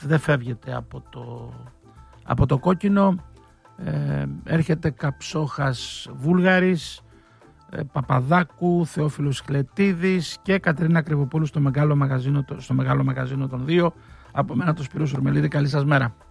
δεν φεύγεται από το κόκκινο. Έρχεται Καψόχας Βούλγαρης, Παπαδάκου, Θεόφιλος Χλετίδης και Κατρίνα Κρυβοπούλου στο μεγάλο μαγαζίνο των 2. Από μένα το Σπύρο Σουρμελίδη, καλή σας μέρα.